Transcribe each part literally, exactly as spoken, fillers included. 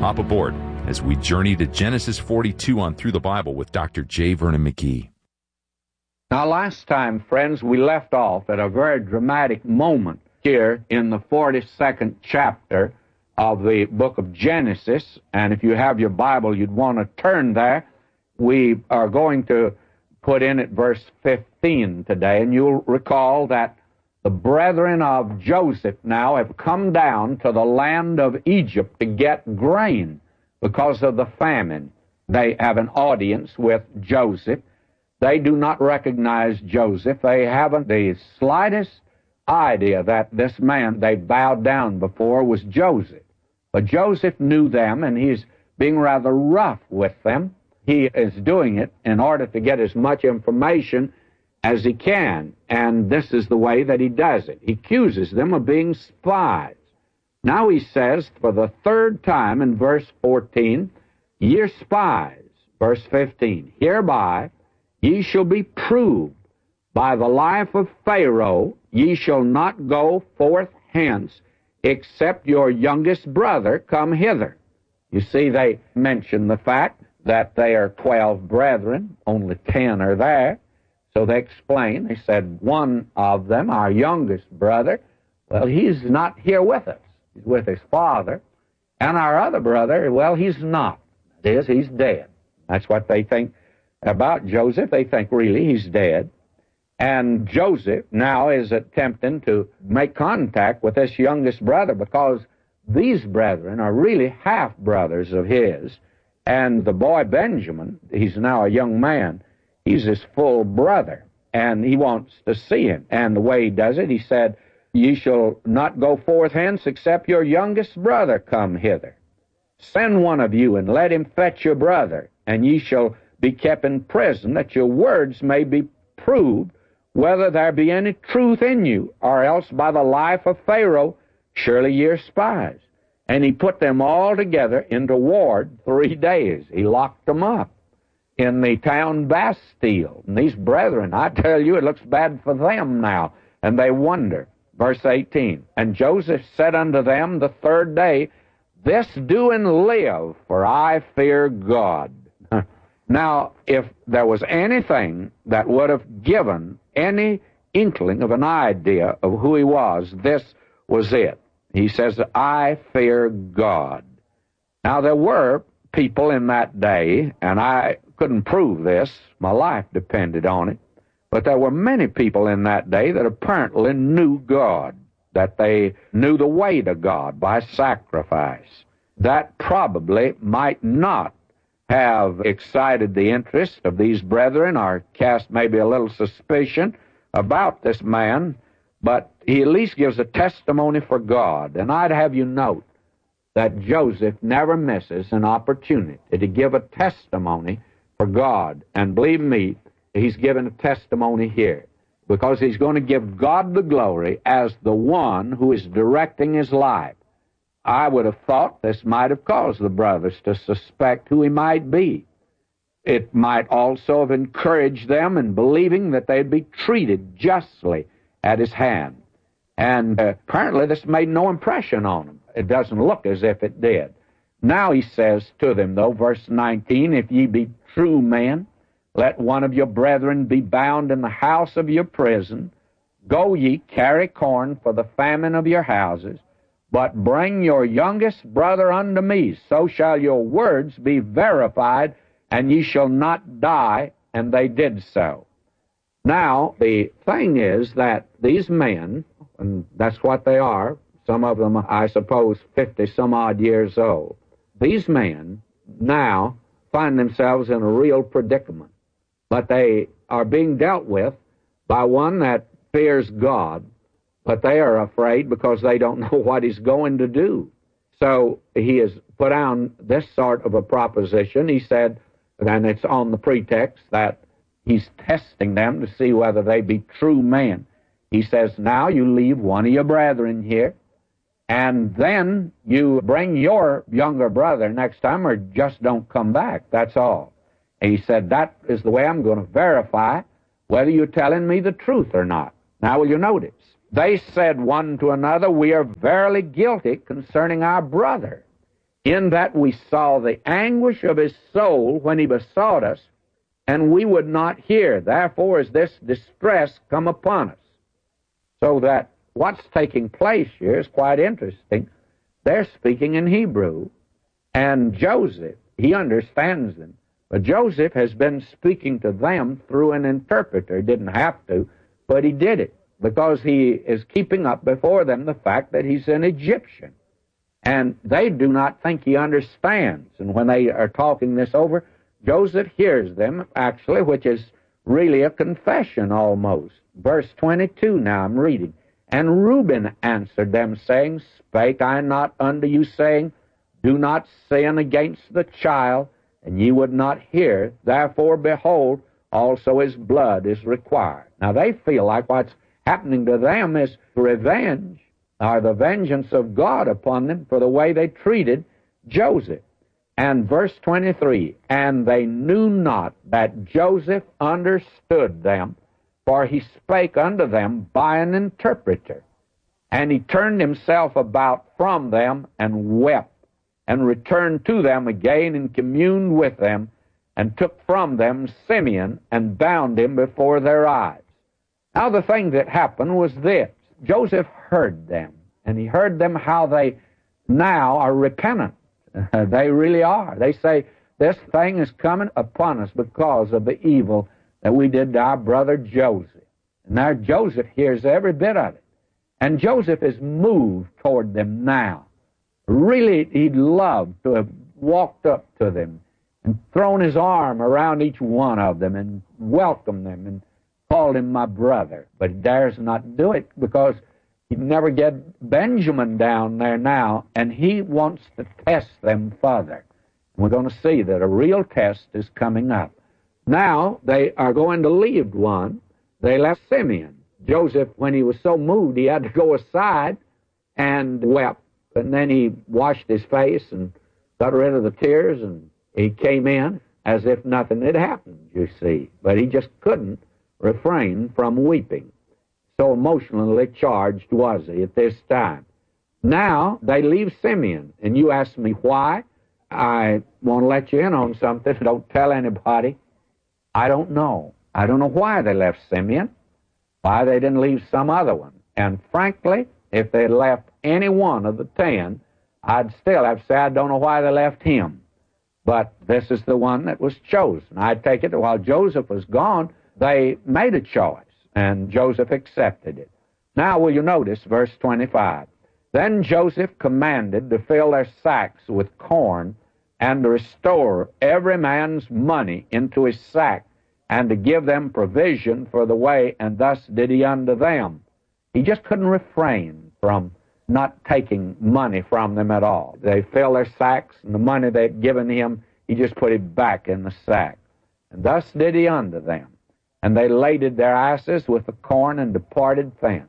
Hop aboard as we journey to Genesis forty-two on Through the Bible with Doctor J. Vernon McGee. Now, last time, friends, we left off at a very dramatic moment here in the forty-second chapter of the book of Genesis. And if you have your Bible, you'd want to turn there. We are going to put in at verse fifteen today. And you'll recall that the brethren of Joseph now have come down to the land of Egypt to get grain because of the famine. They have an audience with Joseph. They do not recognize Joseph. They haven't the slightest idea that this man they bowed down before was Joseph. But Joseph knew them, and he's being rather rough with them. He is doing it in order to get as much information as he can, and this is the way that he does it. He accuses them of being spies. Now he says for the third time in verse fourteen, "Ye are spies." Verse fifteen, "Hereby ye shall be proved by the life of Pharaoh, ye shall not go forth hence, except your youngest brother come hither." You see, they mention the fact that they are twelve brethren, only ten are there. So they explain, they said, one of them, our youngest brother, well, he's not here with us. He's with his father. And our other brother, well, he's not. That is, he's dead. That's what they think about Joseph. They think really he's dead. And Joseph now is attempting to make contact with this youngest brother because these brethren are really half-brothers of his. And the boy Benjamin, he's now a young man, he's his full brother, and he wants to see him. And the way he does it, he said, "Ye shall not go forth hence, except your youngest brother come hither. Send one of you, and let him fetch your brother, and ye shall be kept in prison, that your words may be proved, whether there be any truth in you, or else by the life of Pharaoh, surely ye are spies." And he put them all together into ward three days. He locked them up in the town Bastille. And these brethren, I tell you, it looks bad for them now, and they wonder. Verse eighteen, "And Joseph said unto them the third day, This do and live, for I fear God." Now, if there was anything that would have given any inkling of an idea of who he was, this was it. He says, "I fear God." Now, there were people in that day, and I couldn't prove this, my life depended on it, but there were many people in that day that apparently knew God, that they knew the way to God by sacrifice. That probably might not have excited the interest of these brethren or cast maybe a little suspicion about this man, but he at least gives a testimony for God. And I'd have you note that Joseph never misses an opportunity to give a testimony for God. And believe me, he's given a testimony here because he's going to give God the glory as the one who is directing his life. I would have thought this might have caused the brothers to suspect who he might be. It might also have encouraged them in believing that they'd be treated justly at his hand. And uh, apparently this made no impression on them. It doesn't look as if it did. Now he says to them, though, verse nineteen, "If ye be true men, let one of your brethren be bound in the house of your prison. Go ye, carry corn for the famine of your houses, but bring your youngest brother unto me. So shall your words be verified, and ye shall not die." And they did so. Now, the thing is that these men, and that's what they are, some of them, I suppose, fifty-some-odd years old, these men now find themselves in a real predicament. But they are being dealt with by one that fears God, but they are afraid because they don't know what he's going to do. So he has put down this sort of a proposition. He said, and it's on the pretext that he's testing them to see whether they be true men. He says, "Now you leave one of your brethren here, and then you bring your younger brother next time, or just don't come back. That's all." And he said, "That is the way I'm going to verify whether you're telling me the truth or not." Now, will you notice? They said one to another, "We are verily guilty concerning our brother. in that we saw the anguish of his soul when he besought us, and we would not hear. Therefore is this distress come upon us. So that what's taking place here is quite interesting. They're speaking in Hebrew, and Joseph, he understands them. But Joseph has been speaking to them through an interpreter. He didn't have to, but he did it because he is keeping up before them the fact that he's an Egyptian. And they do not think he understands. And when they are talking this over, Joseph hears them, actually, which is really a confession almost. Verse twenty-two now I'm reading. And Reuben answered them, saying, Spake I not unto you, saying, Do not sin against the child, and ye would not hear. Therefore, behold, also his blood is required. Now they feel like what's happening to them is revenge, or the vengeance of God upon them for the way they treated Joseph. And verse twenty-three, And they knew not that Joseph understood them, for he spake unto them by an interpreter. And he turned himself about from them and wept, and returned to them again and communed with them, and took from them Simeon and bound him before their eyes. Now the thing that happened was this. Joseph heard them, and he heard them how they now are repentant. They really are. They say, this thing is coming upon us because of the evil that we did to our brother Joseph. And now Joseph hears every bit of it. And Joseph is moved toward them now. Really, he'd love to have walked up to them and thrown his arm around each one of them and welcomed them and called him my brother. But he dares not do it because he'd never get Benjamin down there now, and he wants to test them further. And we're going to see that a real test is coming up. Now, they are going to leave one. They left Simeon. Joseph, when he was so moved, he had to go aside and wept. And then he washed his face and got rid of the tears, and he came in as if nothing had happened, you see. But he just couldn't refrain from weeping. So emotionally charged was he at this time. Now, they leave Simeon, and you ask me why. I want to let you in on something. Don't tell anybody. I don't know. I don't know why they left Simeon, why they didn't leave some other one. And frankly, if they had left any one of the ten, I'd still have to say I don't know why they left him. But this is the one that was chosen. I take it that while Joseph was gone, they made a choice, and Joseph accepted it. Now will you notice verse twenty-five. Then Joseph commanded to fill their sacks with corn, and to restore every man's money into his sack, and to give them provision for the way, and thus did he unto them. He just couldn't refrain from not taking money from them at all. They filled their sacks, and the money they'd given him, he just put it back in the sack. And thus did he unto them. And they laded their asses with the corn, and departed thence.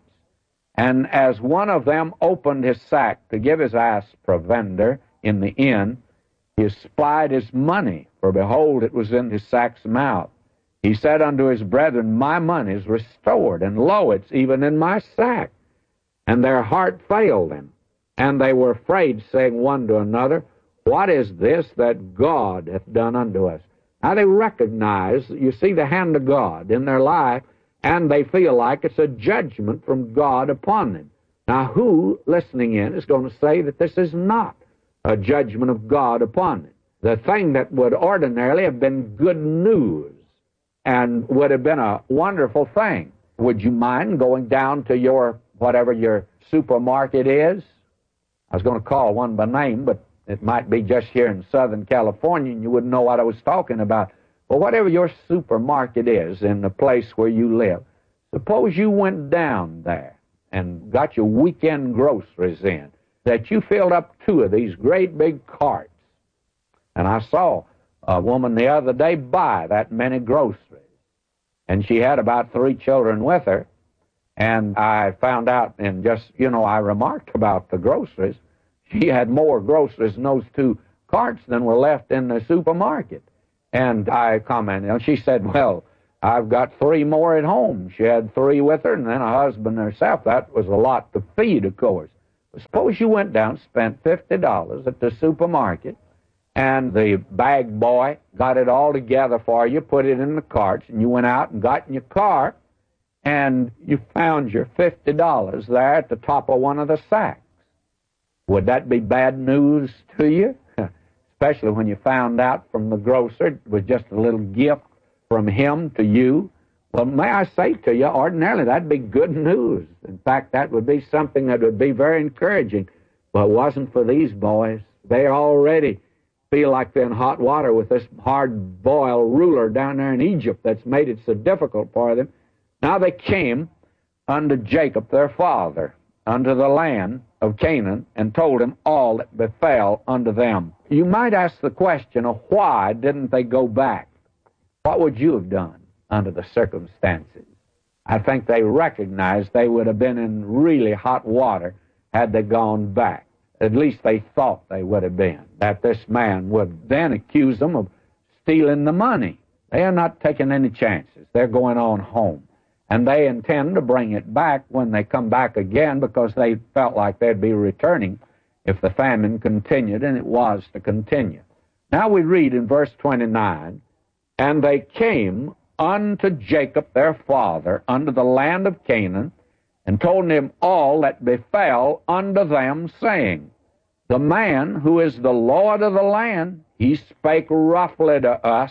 And as one of them opened his sack to give his ass provender in the inn, he espied his money, for behold, it was in his sack's mouth. He said unto his brethren, My money is restored, and lo, it's even in my sack. And their heart failed them, and they were afraid, saying one to another, What is this that God hath done unto us? Now they recognize, you see, the hand of God in their life, and they feel like it's a judgment from God upon them. Now who, listening in, is going to say that this is not a judgment of God upon them? The thing that would ordinarily have been good news and would have been a wonderful thing. Would you mind going down to your, whatever your supermarket is? I was going to call one by name, but it might be just here in Southern California, and you wouldn't know what I was talking about. But whatever your supermarket is in the place where you live, suppose you went down there and got your weekend groceries in, that you filled up two of these great big carts. And I saw a woman the other day buy that many groceries. And she had about three children with her. And I found out, and just, you know, I remarked about the groceries. She had more groceries in those two carts than were left in the supermarket. And I commented, and she said, well, I've got three more at home. She had three with her, and then a husband herself. That was a lot to feed, of course. Suppose you went down, spent fifty dollars at the supermarket, and the bag boy got it all together for you, put it in the carts, and you went out and got in your car, and you found your fifty dollars there at the top of one of the sacks. Would that be bad news to you? Especially when you found out from the grocer it was just a little gift from him to you. Well, may I say to you, ordinarily that'd be good news. In fact, that would be something that would be very encouraging. But it wasn't for these boys. They already feel like they're in hot water with this hard-boiled ruler down there in Egypt that's made it so difficult for them. Now they came unto Jacob, their father, unto the land of Canaan, and told him all that befell unto them. You might ask the question of why didn't they go back? What would you have done under the circumstances? I think they recognized they would have been in really hot water had they gone back. At least they thought they would have been, that this man would then accuse them of stealing the money. They are not taking any chances. They're going on home. And they intend to bring it back when they come back again, because they felt like they'd be returning if the famine continued, and it was to continue. Now we read in verse twenty-nine, and they came unto Jacob their father unto the land of Canaan, and told him all that befell unto them, saying, the man who is the Lord of the land, he spake roughly to us,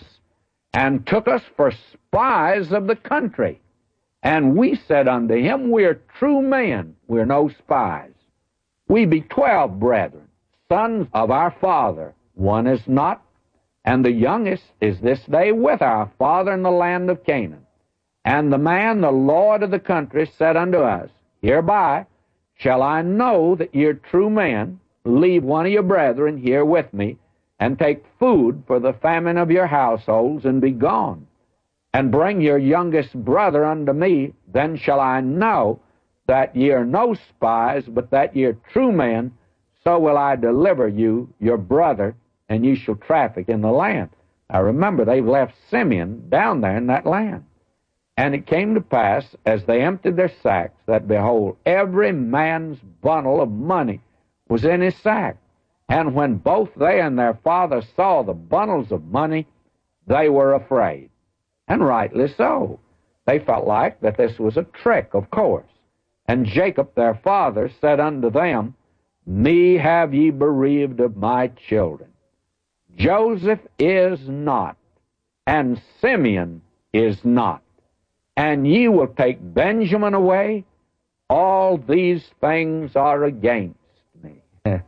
and took us for spies of the country. And we said unto him, we are true men, we are no spies. We be twelve brethren, sons of our father. One is not, and the youngest is this day with our father in the land of Canaan. And the man, the Lord of the country, said unto us, hereby shall I know that ye are true men. Leave one of your brethren here with me, and take food for the famine of your households, and be gone. And bring your youngest brother unto me, then shall I know that ye are no spies, but that ye are true men. So will I deliver you, your brother, and ye shall traffic in the land. Now remember, they've left Simeon down there in that land. And it came to pass, as they emptied their sacks, that, behold, every man's bundle of money was in his sack. And when both they and their father saw the bundles of money, they were afraid. And rightly so. They felt like that this was a trick, of course. And Jacob their father said unto them, me have ye bereaved of my children. Joseph is not, and Simeon is not. And ye will take Benjamin away. All these things are against me.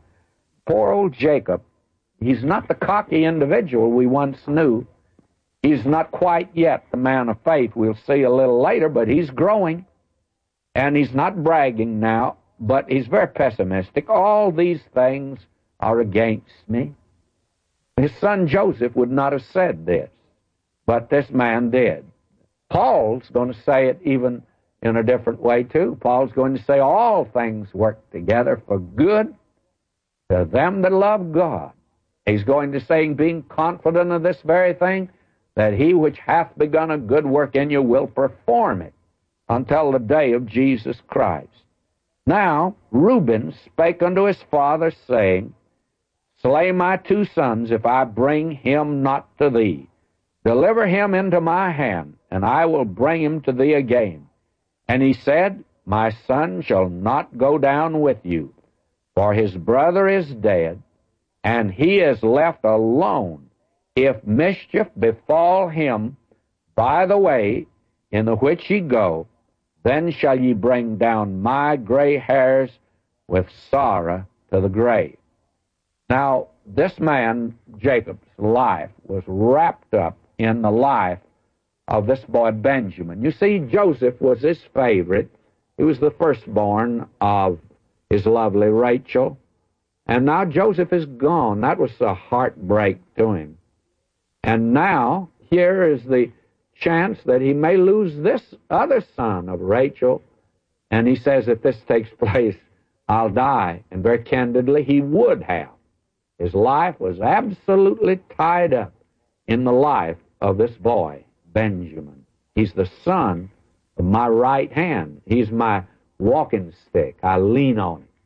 Poor old Jacob. He's not the cocky individual we once knew. He's not quite yet the man of faith. We'll see a little later, but he's growing. And he's not bragging now, but he's very pessimistic. All these things are against me. His son Joseph would not have said this, but this man did. Paul's going to say it even in a different way, too. Paul's going to say all things work together for good to them that love God. He's going to say, being confident of this very thing, that he which hath begun a good work in you will perform it until the day of Jesus Christ. Now Reuben spake unto his father, saying, slay my two sons, if I bring him not to thee. Deliver him into my hand, and I will bring him to thee again. And he said, my son shall not go down with you, for his brother is dead, and he is left alone. If mischief befall him by the way in the which ye go, then shall ye bring down my gray hairs with sorrow to the grave. Now, this man, Jacob's life was wrapped up in the life of this boy Benjamin. You see, Joseph was his favorite. He was the firstborn of his lovely Rachel. And now Joseph is gone. That was a heartbreak to him. And now, here is the chance that he may lose this other son of Rachel. And he says, if this takes place, I'll die. And very candidly, he would have. His life was absolutely tied up in the life of this boy, Benjamin. He's the son of my right hand. He's my walking stick. I lean on him.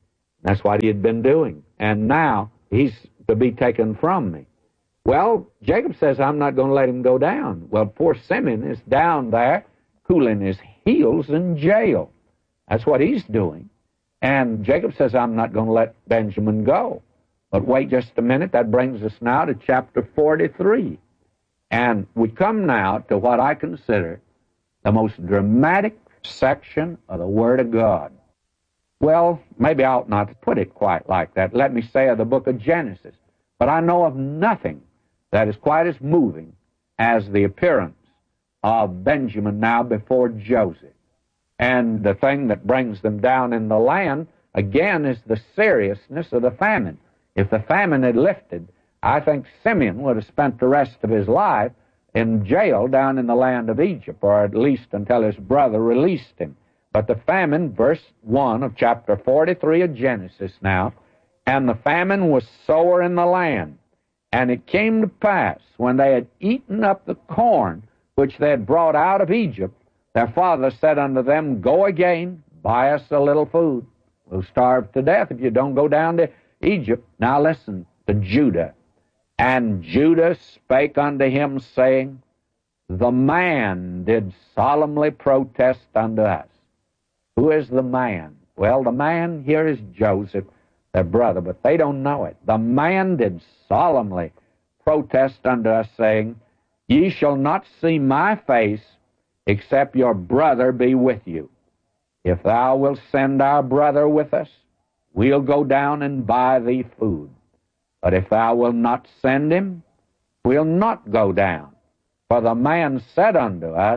That's what he had been doing. And now he's to be taken from me. Well, Jacob says, I'm not going to let him go down. Well, poor Simeon is down there cooling his heels in jail. That's what he's doing. And Jacob says, I'm not going to let Benjamin go. But wait just a minute. That brings us now to chapter forty-three. And we come now to what I consider the most dramatic section of the Word of God. Well, maybe I ought not to put it quite like that. Let me say of the book of Genesis. But I know of nothing that is quite as moving as the appearance of Benjamin now before Joseph. And the thing that brings them down in the land, again, is the seriousness of the famine. If the famine had lifted, I think Simeon would have spent the rest of his life in jail down in the land of Egypt, or at least until his brother released him. But the famine, verse one of chapter forty-three of Genesis now, and the famine was sore in the land. And it came to pass, when they had eaten up the corn which they had brought out of Egypt, their father said unto them, Go again, buy us a little food. We'll starve to death if you don't go down to Egypt. Now listen to Judah. And Judah spake unto him, saying, The man did solemnly protest unto us. Who is the man? Well, the man here is Joseph, their brother, but they don't know it. The man did solemnly protest unto us, saying, Ye shall not see my face, except your brother be with you. If thou wilt send our brother with us, we'll go down and buy thee food. But if thou wilt not send him, we'll not go down. For the man said unto us,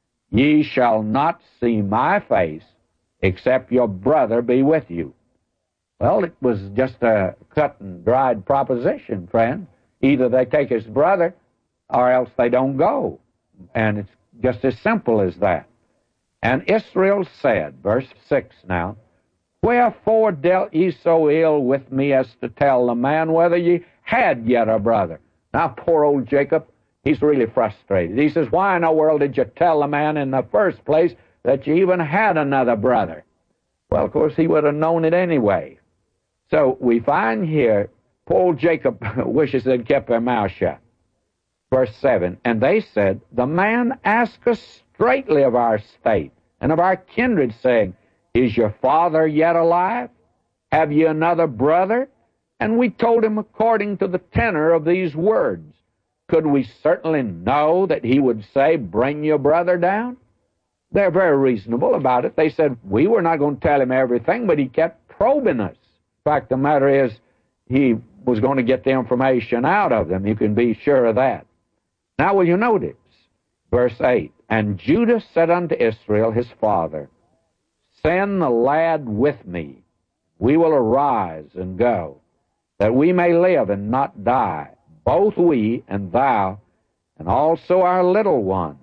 Ye shall not see my face, except your brother be with you. Well, it was just a cut and dried proposition, friend. Either they take his brother, or else they don't go. And it's just as simple as that. And Israel said, verse six now, Wherefore dealt ye so ill with me as to tell the man whether ye had yet a brother? Now, poor old Jacob, he's really frustrated. He says, Why in the world did you tell the man in the first place that you even had another brother? Well, of course, he would have known it anyway. So we find here, poor old Jacob wishes they'd kept their mouth shut. Verse seven, And they said, The man asked us straightly of our state and of our kindred, saying, Is your father yet alive? Have ye another brother? And we told him according to the tenor of these words. Could we certainly know that he would say, Bring your brother down? They're very reasonable about it. They said, We were not going to tell him everything, but he kept probing us. In fact, the matter is, he was going to get the information out of them. You can be sure of that. Now, will you notice, verse eight, And Judah said unto Israel his father, Send the lad with me. We will arise and go, that we may live and not die, both we and thou, and also our little ones.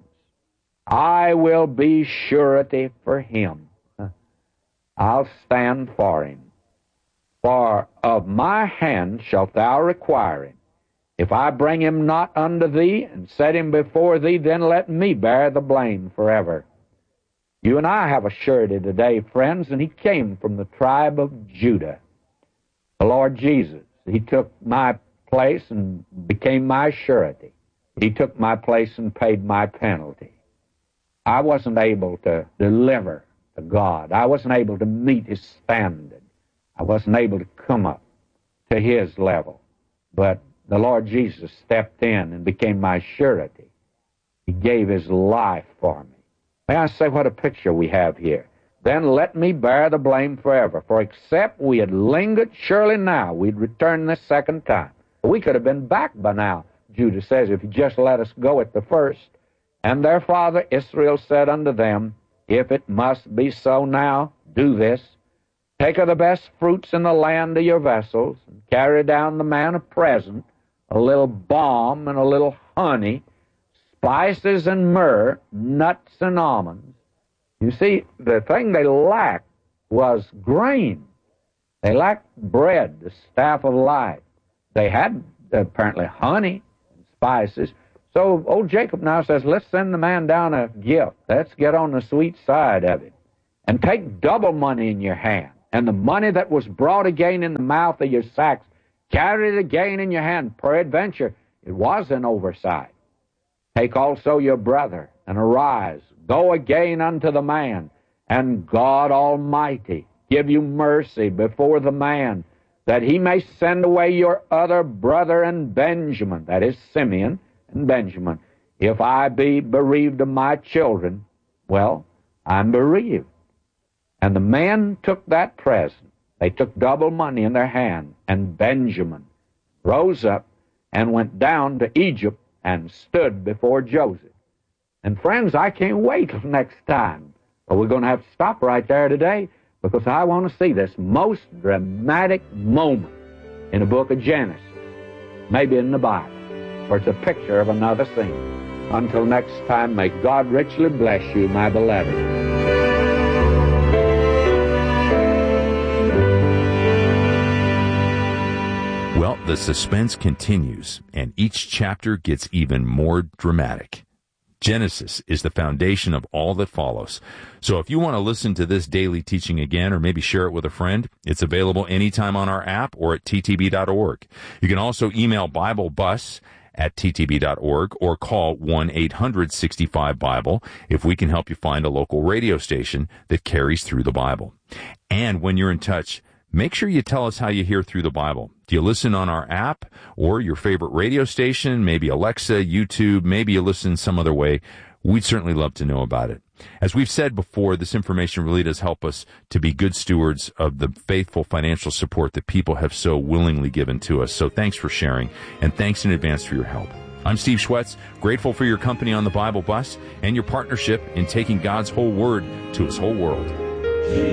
I will be surety for him. I'll stand for him. For of my hand shalt thou require him. If I bring him not unto thee, and set him before thee, then let me bear the blame forever. You and I have a surety today, friends, and he came from the tribe of Judah. The Lord Jesus, he took my place and became my surety. He took my place and paid my penalty. I wasn't able to deliver to God. I wasn't able to meet his standard. I wasn't able to come up to his level. But the Lord Jesus stepped in and became my surety. He gave his life for me. May I say what a picture we have here? Then let me bear the blame forever. For except we had lingered, surely now we'd return this second time. We could have been back by now, Judah says, if you just let us go at the first. And their father Israel said unto them, If it must be so now, do this. Take of the best fruits in the land of your vessels, and carry down the man a present, a little balm and a little honey, spices and myrrh, nuts and almonds. You see, the thing they lacked was grain. They lacked bread, the staff of life. They had apparently honey and spices. So old Jacob now says, let's send the man down a gift. Let's get on the sweet side of it. And take double money in your hand. and the money that was brought again in the mouth of your sacks, carry it again in your hand. Peradventure, it was an oversight. Take also your brother, and arise, go again unto the man, and God Almighty give you mercy before the man, that he may send away your other brother and Benjamin, that is Simeon and Benjamin. If I be bereaved of my children, well, I'm bereaved. And the men took that present. They took double money in their hand, and Benjamin rose up and went down to Egypt and stood before Joseph. And friends, I can't wait till next time. But we're going to have to stop right there today, because I want to see this most dramatic moment in the book of Genesis, maybe in the Bible, where it's a picture of another scene. Until next time, may God richly bless you, my beloved. Well, the suspense continues, and each chapter gets even more dramatic. Genesis is the foundation of all that follows. So if you want to listen to this daily teaching again, or maybe share it with a friend, it's available anytime on our app or at t t b dot org. You can also email BibleBus at t t b dot org or call one eight hundred sixty-five Bible if we can help you find a local radio station that carries through the Bible. And when you're in touch, make sure you tell us how you hear through the Bible. Do you listen on our app or your favorite radio station, maybe Alexa, YouTube, maybe you listen some other way? We'd certainly love to know about it. As we've said before, this information really does help us to be good stewards of the faithful financial support that people have so willingly given to us. So thanks for sharing, and thanks in advance for your help. I'm Steve Schwetz, grateful for your company on the Bible Bus and your partnership in taking God's whole word to his whole world.